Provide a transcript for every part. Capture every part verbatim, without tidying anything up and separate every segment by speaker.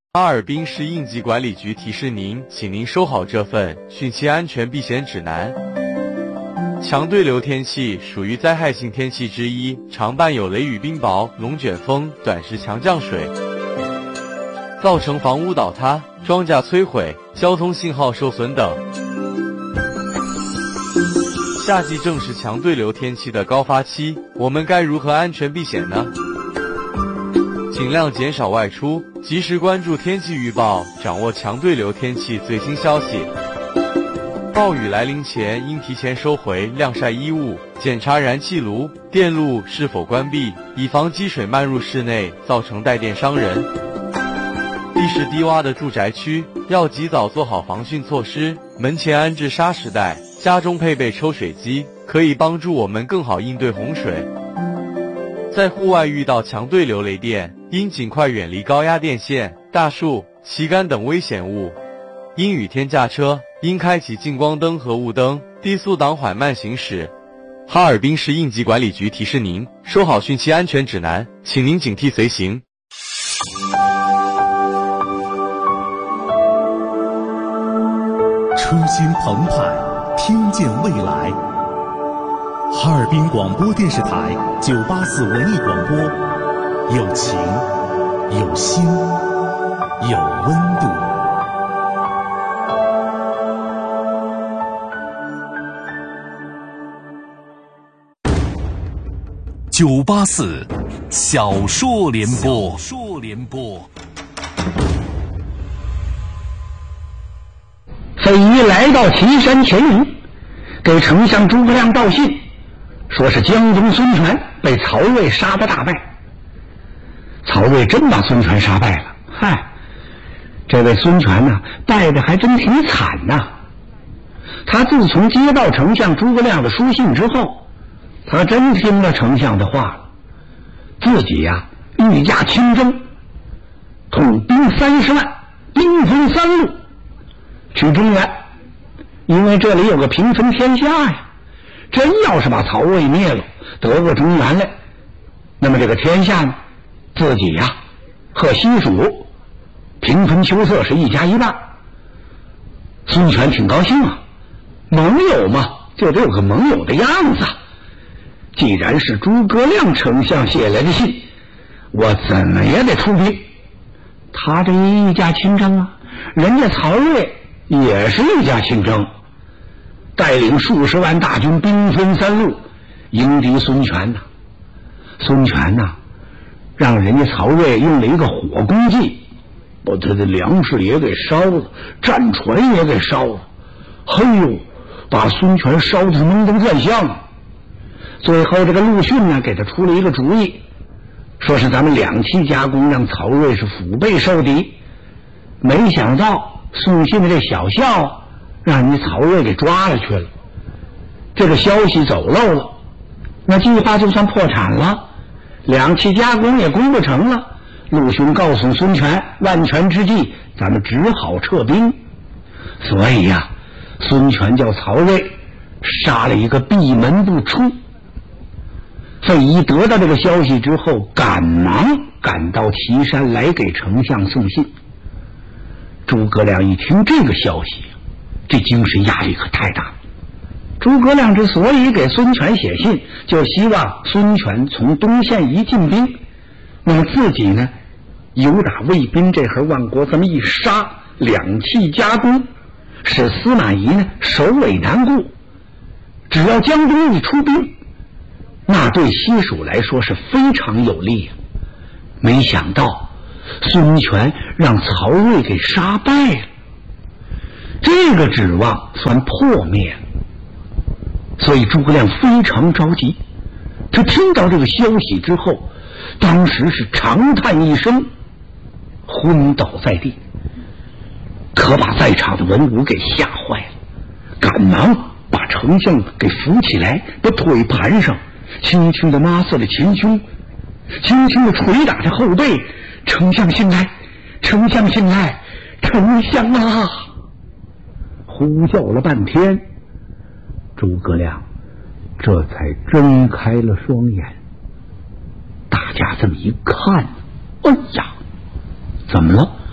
Speaker 1: 哈尔滨市应急管理局提示您，请您收好这份汛期安全避险指南。强对流天气属于灾害性天气之一，常伴有雷雨冰雹、龙卷风、短时强降水，造成房屋倒塌、庄稼摧毁、交通信号受损等。夏季正是强对流天气的高发期，我们该如何安全避险呢？尽量减少外出，及时关注天气预报，掌握强对流天气最新消息。暴雨来临前，应提前收回晾晒衣物，检查燃气炉、电路是否关闭，以防积水漫入室内，造成带电伤人。地势低洼的住宅区要及早做好防汛措施，门前安置沙石带，家中配备抽水机，可以帮助我们更好应对洪水。在户外遇到强对流雷电，应尽快远离高压电线、大树、旗杆等危险物。因雨天驾车，应开启近光灯和雾灯，低速档缓慢行驶。哈尔滨市应急管理局提示您，收好汛期安全指南，请您警惕随行。
Speaker 2: 初心澎湃，听见未来。哈尔滨广播电视台九八四文艺广播，有情，有心，有温度。九八四小说联播，小说联播。
Speaker 3: 费祎来到岐山前营，给丞相诸葛亮报信，说是江东孙权被曹睿杀得大败。曹睿真把孙权杀败了，嗨，这位孙权呢，败得还真挺惨呐。他自从接到丞相诸葛亮的书信之后，他真听了丞相的话了，自己呀、啊、御驾亲征，统兵三十万，兵分三路去中原，因为这里有个平分天下呀。真要是把曹魏灭了，得过中原来，那么这个天下呢，自己呀、啊、和西蜀平分秋色，是一家一半。孙权挺高兴啊，盟友嘛，就得有个盟友的样子。既然是诸葛亮丞相写来的信，我怎么也得出兵。他这一驾亲征啊，人家曹睿也是一驾亲征，带领数十万大军，兵分三路迎敌孙权呐。孙权呐，让人家曹睿用了一个火攻计，把他的粮食也给烧了，战船也给烧了，嘿呦，把孙权烧得蒙登转向。最后这个陆逊呢，给他出了一个主意，说是咱们两栖加工，让曹睿是腹背受敌。没想到送信的这小校让人家曹睿给抓了去了，这个消息走漏了，那计划就算破产了，两栖加工也攻不成了。陆逊告诉孙权，万全之计，咱们只好撤兵。所以呀、啊，孙权叫曹睿杀了一个闭门不出。费祎得到这个消息之后，赶忙赶到岐山来给丞相送信。诸葛亮一听这个消息，这精神压力可太大了。诸葛亮之所以给孙权写信，就希望孙权从东线一进兵，那么自己呢，由打魏兵这盒万国这么一杀，两栖加攻，使司马懿呢首尾难顾。只要江东一出兵，那对西蜀来说是非常有利啊。没想到孙权让曹睿给杀败了，这个指望算破灭了。所以诸葛亮非常着急，他听到这个消息之后，当时是长叹一声，昏倒在地，可把在场的文武给吓坏了，赶忙把丞相给扶起来，把腿盘上，轻轻地抹擦了前胸，轻轻地捶打着后背。丞相醒来，丞相醒来，丞相啊！呼叫了半天，诸葛亮这才睁开了双眼。大家这么一看，哎呀，怎么了？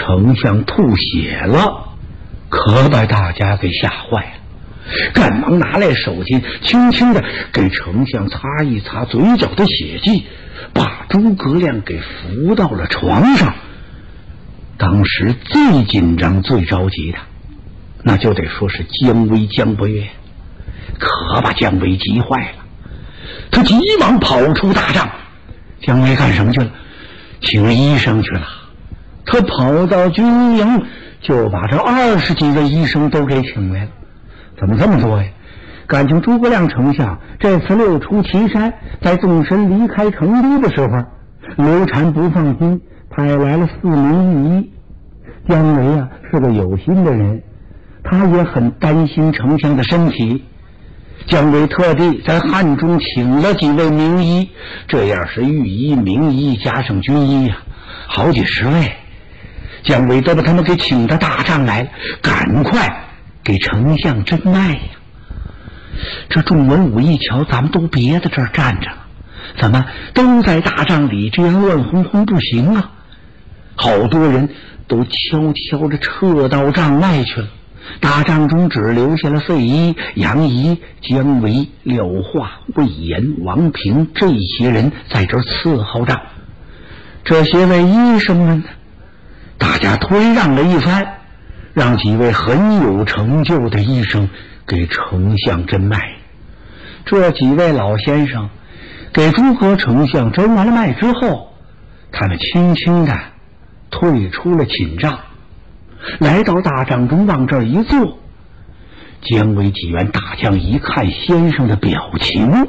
Speaker 3: 丞相吐血了，可把大家给吓坏了，赶忙拿来手巾，轻轻的给丞相擦一擦嘴角的血迹，把诸葛亮给扶到了床上。当时最紧张最着急的，那就得说是姜维姜伯约，可把姜维急坏了。他急忙跑出大帐。姜维干什么去了？请医生去了。他跑到军营，就把这二十几个医生都给请来了。怎么这么多呀？感情诸葛亮丞相这次六出祁山，在纵深离开成都的时候，刘禅不放心，派来了四名御医。姜维啊是个有心的人，他也很担心丞相的身体。姜维特地在汉中请了几位名医，这样是御医、名医加上军医呀、啊，好几十位。姜维都把他们给请到大帐来了，赶快给丞相诊脉呀。这众文武一瞧，咱们都别在这儿站着了，怎么都在大帐里，这样乱哄哄不行啊！好多人都悄悄地撤到帐外去了。大帐中只留下了费祎、杨仪、姜维、廖化、魏延、王平这些人在这儿伺候着。这些位医生们呢，大家推让了一番，让几位很有成就的医生给丞相诊脉。这几位老先生给诸葛丞相诊完了脉之后，他们轻轻的退出了寝帐，来到大帐中往这儿一坐。姜维几员大将一看先生的表情呀，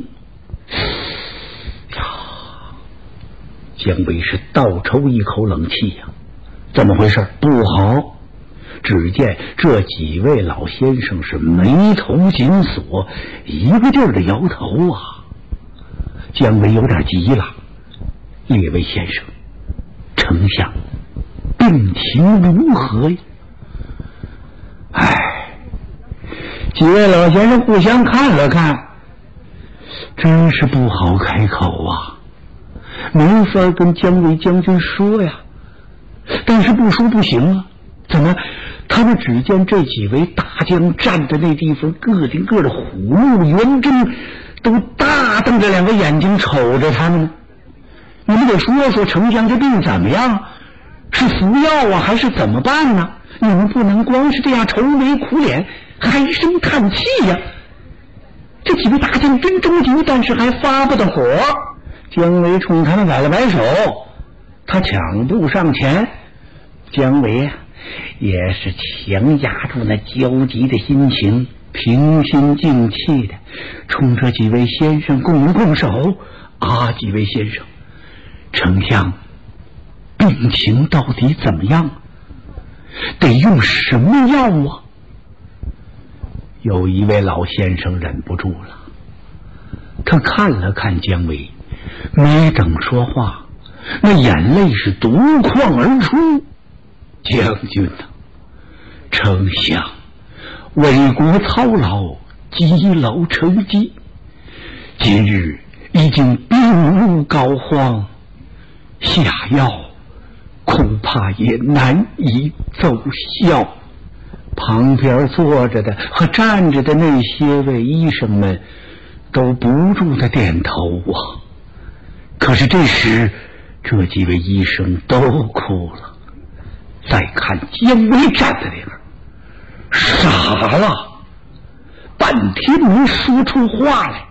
Speaker 3: 姜维是倒抽一口冷气呀，怎么回事？不好！只见这几位老先生是眉头紧锁，一个劲儿的摇头啊。姜维有点急了，列位先生，丞相病情如何呀？唉，几位老先生互相看了看，真是不好开口啊，没法跟姜维将军说呀。但是不说不行啊，怎么他们只见这几位大将站在那地方，个顶个的虎目圆睁，都大瞪着两个眼睛瞅着他们呢。你们得说说丞相这病怎么样？是服药啊，还是怎么办呢？你们不能光是这样愁眉苦脸，唉声叹气呀。这几位大将真着急，但是还发不得火。姜维冲他们摆了摆手，他抢步上前。姜维啊，也是强压住那焦急的心情，平心静气的冲这几位先生拱了拱手。啊，几位先生，丞相病情到底怎么样？得用什么药啊？有一位老先生忍不住了，他看了看姜维，没等说话，那眼泪是夺眶而出。将军啊，丞相为国操劳，积劳成疾，今日已经病入膏肓，下药恐怕也难以奏效。旁边坐着的和站着的那些位医生们都不住的点头啊。可是这时这几位医生都哭了。再看姜维站在那边，傻了，半天没说出话来。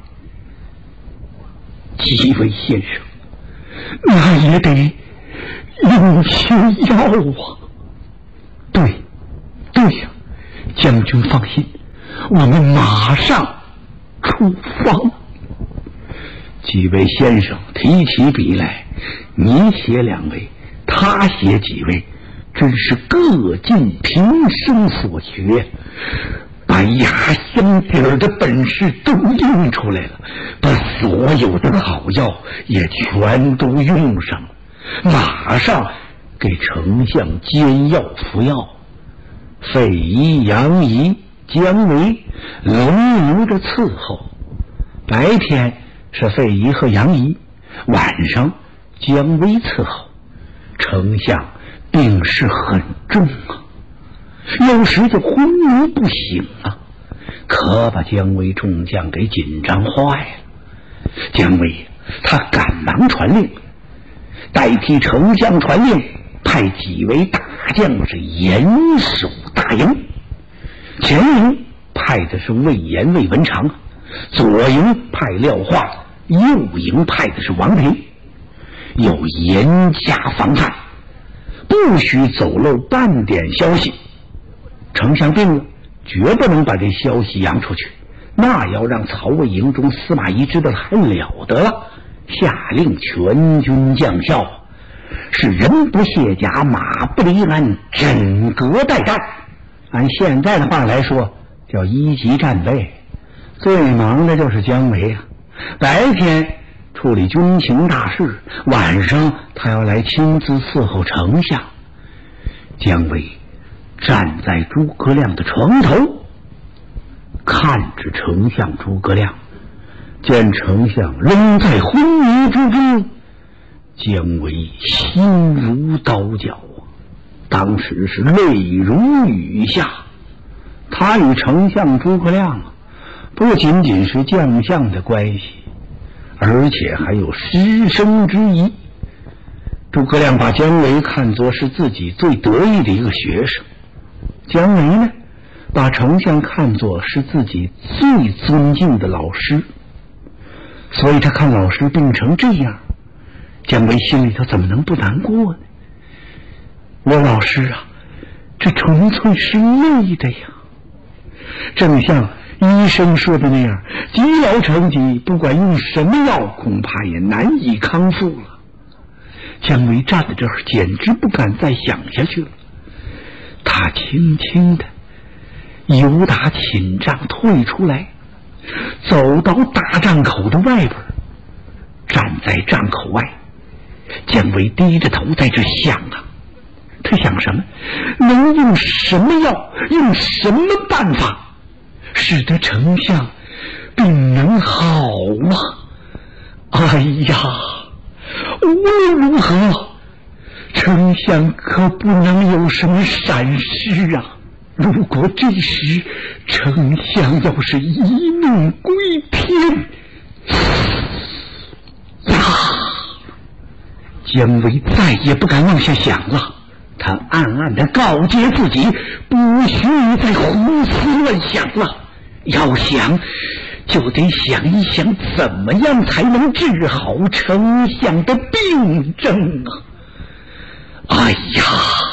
Speaker 3: 几位先生，那也得用些药啊。对，对呀，将军放心，我们马上出方。几位先生提起笔来，你写两位，他写几位，真是各尽平生所学，把压箱底儿的本事都用出来了，把所有的好药也全都用上了，马上给丞相煎药服药。费祎、杨仪、姜维轮流着伺候，白天是费祎和杨仪，晚上姜维伺候。 丞相病势很重啊，有时就昏迷不醒啊，可把姜维众将给紧张坏了。姜维他赶忙传令，代替丞相传令，派几位大将是严守大营。前营派的是魏延、魏文长，左营派廖化，右营派的是王平，有严加防范，不许走漏半点消息。丞相病了，绝不能把这消息扬出去，那要让曹魏营中司马懿知道了还了得了。下令全军将校，是人不卸甲，马不离鞍，整个待战。按现在的话来说，叫一级战备。最忙的就是姜维啊，白天处理军情大事，晚上他要来亲自伺候丞相。姜维站在诸葛亮的床头，看着丞相诸葛亮，见丞相仍在昏迷之中，姜维心如刀绞啊，当时是泪如雨下。他与丞相诸葛亮啊，不仅仅是将相的关系，而且还有师生之谊。诸葛亮把姜维看作是自己最得意的一个学生，姜维呢，把丞相看作是自己最尊敬的老师。所以他看老师病成这样，姜维心里头怎么能不难过呢？我老师啊，这纯粹是累的呀。正像医生说的那样，积劳成疾，不管用什么药，恐怕也难以康复了。姜维站在这儿，简直不敢再想下去了。他轻轻的由打寝帐退出来，走到大帐口的外边，站在帐口外。姜维低着头在这想啊，他想什么？能用什么药，用什么办法，使得丞相病能好吗？哎呀，无论如何，丞相可不能有什么闪失啊！如果这时丞相要是一命归天呀，姜维再也不敢往下想了。他暗暗地告诫自己，不许再胡思乱想了，要想就得想一想怎么样才能治好丞相的病症啊！哎呀，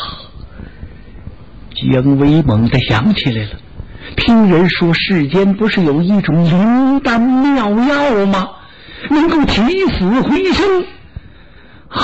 Speaker 3: 姜维猛地想起来了，听人说世间不是有一种灵丹妙药吗？能够起死回生。唉，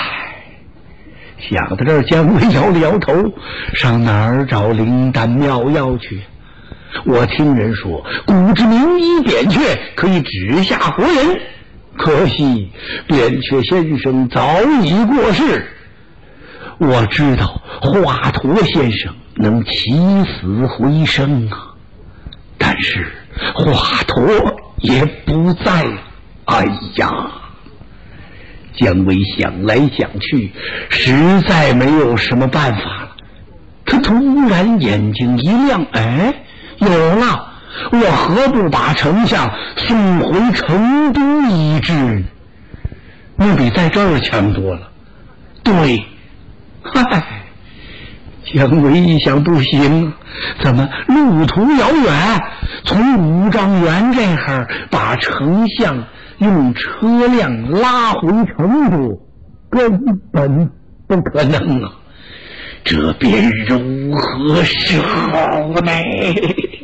Speaker 3: 想到这儿，姜维摇了摇头，上哪儿找灵丹妙药去？我听人说，古之名医扁鹊可以治下活人，可惜扁鹊先生早已过世。我知道华佗先生能起死回生啊，但是华佗也不在了。哎呀，姜维想来想去，实在没有什么办法了。他突然眼睛一亮，哎，有了，我何不把丞相送回成都医治？那比在这儿强多了。对，嗨，姜维一想不行，怎么路途遥远，从五丈原这儿把丞相用车辆拉回成都，根本不可能啊！这便如何是好呢？